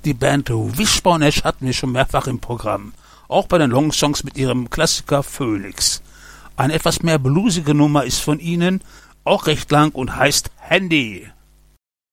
Die Band Wishbone Ash hatten wir schon mehrfach im Programm, auch bei den Longsongs mit ihrem Klassiker Phoenix. Eine etwas mehr bluesige Nummer ist von ihnen, auch recht lang und heißt Handy.